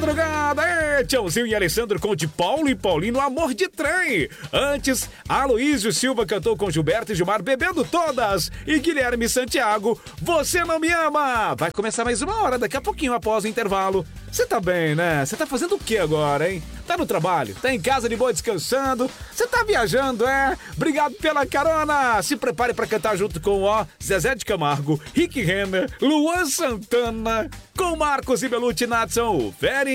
madrugada. Tchãozinho e Alessandro com de Paulo e Paulino, Amor de Trem. Antes, Aloísio Silva cantou com Gilberto e Gilmar, Bebendo Todas. E Guilherme Santiago, Você Não Me Ama. Vai começar mais uma hora, daqui a pouquinho após o intervalo. Você tá bem, né? Você tá fazendo o que agora, hein? Tá no trabalho? Tá em casa de boa descansando? Você tá viajando, é? Obrigado pela carona! Se prepare pra cantar junto com Zezé de Camargo, Rick Renner, Luan Santana, com Marcos e Belucci Natson, Fere